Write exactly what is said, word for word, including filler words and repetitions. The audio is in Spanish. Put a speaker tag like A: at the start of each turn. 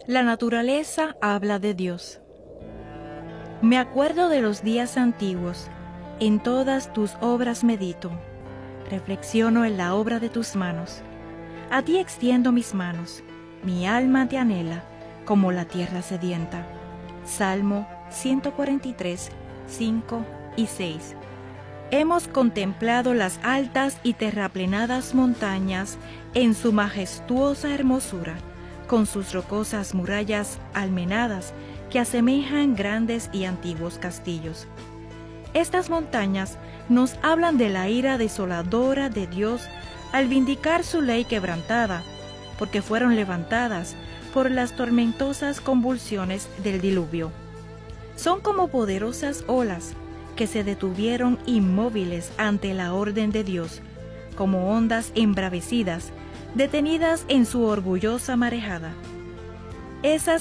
A: La naturaleza habla de Dios. Me acuerdo de los días antiguos, en todas tus obras medito. Reflexiono en la obra de tus manos. A ti extiendo mis manos, mi alma te anhela, como la tierra sedienta. Salmo ciento cuarenta y tres, cinco y seis. Hemos contemplado las altas y terraplenadas montañas en su majestuosa hermosura, con sus rocosas murallas almenadas que asemejan grandes y antiguos castillos. Estas montañas nos hablan de la ira desoladora de Dios al vindicar su ley quebrantada, porque fueron levantadas por las tormentosas convulsiones del diluvio. Son como poderosas olas que se detuvieron inmóviles ante la orden de Dios, como ondas embravecidas, detenidas en su orgullosa marejada. Esas